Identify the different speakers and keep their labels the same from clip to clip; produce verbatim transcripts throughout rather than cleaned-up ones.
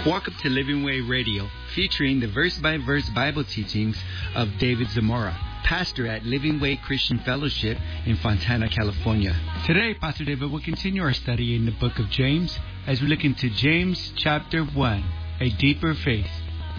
Speaker 1: Welcome to Living Way Radio, featuring the verse-by-verse Bible teachings of David Zamora, pastor at Living Way Christian Fellowship in Fontana, California. Today, Pastor David will continue our study in the book of James as we look into James chapter one, A Deeper Faith.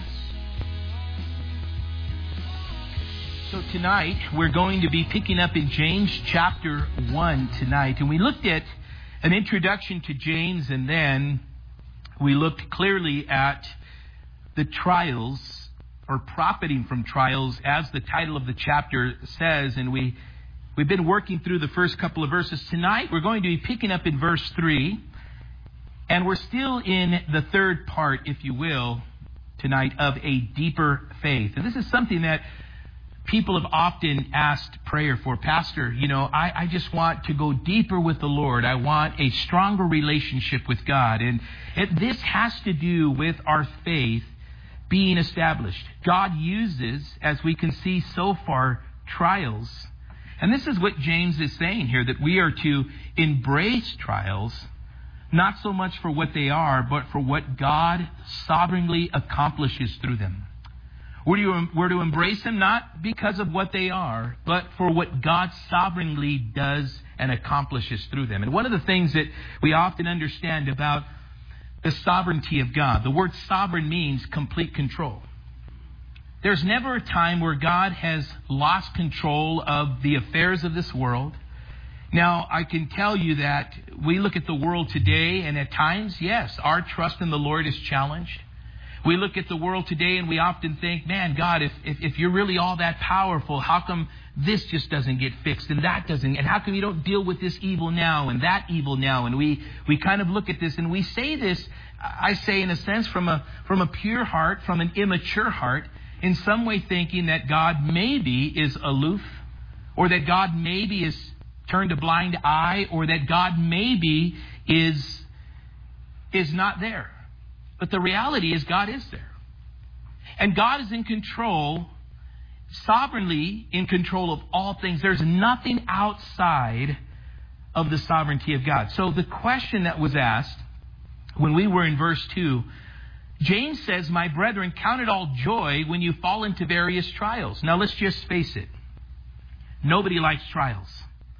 Speaker 2: So tonight, we're going to be picking up in James chapter one tonight. And we looked at an introduction to James, and then we looked clearly at the trials, or profiting from trials, as the title of the chapter says. And we, we've been working through the first couple of verses. Tonight, we're going to be picking up in verse three. And we're still in the third part, if you will, tonight, of a deeper faith. And this is something that people have often asked prayer for. Pastor, you know, I, I just want to go deeper with the Lord. I want a stronger relationship with God. And it, this has to do with our faith being established. God uses, as we can see so far, trials. And this is what James is saying here, that we are to embrace trials, not so much for what they are, but for what God sovereignly accomplishes through them. We're to, we're to embrace them not because of what they are, but for what God sovereignly does and accomplishes through them. And one of the things that we often understand about the sovereignty of God, the word sovereign means complete control. There's never a time where God has lost control of the affairs of this world. Now, I can tell you that we look at the world today, and at times, yes, our trust in the Lord is challenged. We look at the world today and we often think, man, God, if, if, if you're really all that powerful, how come this just doesn't get fixed and that doesn't? And how come you don't deal with this evil now and that evil now? And we, we kind of look at this and we say this, I say in a sense, from a, from a pure heart, from an immature heart, in some way thinking that God maybe is aloof, or that God maybe is turned a blind eye, or that God maybe is, is not there. But the reality is God is there. And God is in control, sovereignly in control of all things. There's nothing outside of the sovereignty of God. So the question that was asked when we were in verse two, James says, "My brethren, count it all joy when you fall into various trials." Now let's just face it. Nobody likes trials.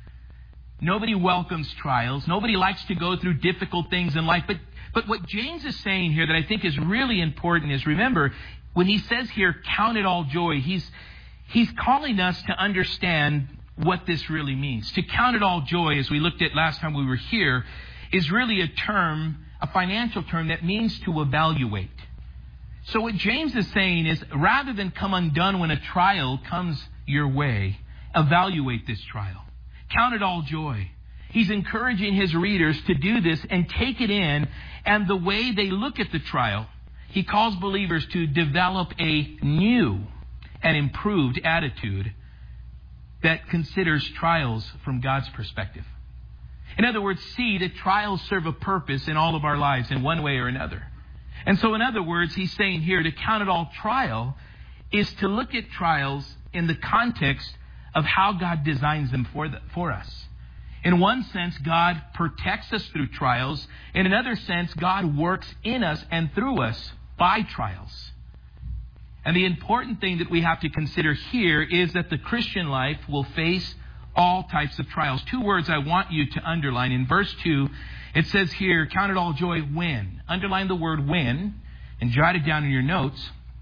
Speaker 2: Nobody welcomes trials. Nobody likes to go through difficult things in life. But But what James is saying here that I think is really important is, remember, when he says here, count it all joy, he's, he's calling us to understand what this really means. To count it all joy, as we looked at last time we were here, is really a term, a financial term that means to evaluate. So what James is saying is, rather than come undone when a trial comes your way, evaluate this trial. Count it all joy. He's encouraging his readers to do this and take it in. And the way they look at the trial, he calls believers to develop a new and improved attitude that considers trials from God's perspective. In other words, see that trials serve a purpose in all of our lives in one way or another. And so in other words, he's saying here to count it all trial is to look at trials in the context of how God designs them for, the, for us. In one sense, God protects us through trials. In another sense, God works in us and through us by trials. And the important thing that we have to consider here is that the Christian life will face all types of trials. Two words I want you to underline. In verse two, it says here, count it all joy when. Underline the word when and jot it down in your notes.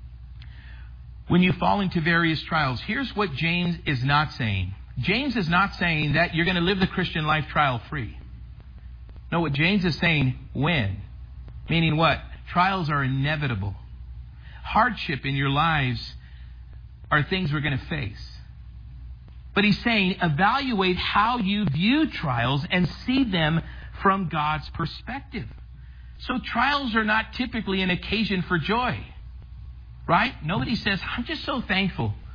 Speaker 2: When you fall into various trials. Here's what James is not saying. James is not saying that you're going to live the Christian life trial-free. No, what James is saying, when. Meaning what? Trials are inevitable. Hardship in your lives are things we're going to face. But he's saying, evaluate how you view trials and see them from God's perspective. So trials are not typically an occasion for joy. Right? Nobody says, I'm just so thankful.